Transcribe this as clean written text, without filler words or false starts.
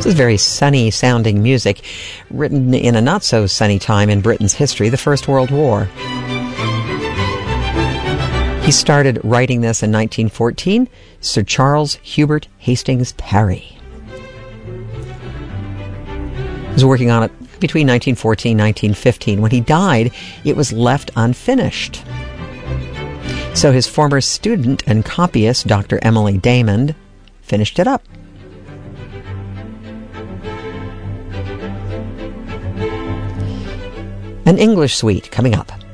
is very sunny-sounding music, written in a not-so-sunny time in Britain's history, the First World War. He started writing this in 1914, Sir Charles Hubert Hastings Parry. He was working on it between 1914 and 1915. When he died, it was left unfinished. So his former student and copyist, Dr. Emily Damon, finished it up. An English suite coming up.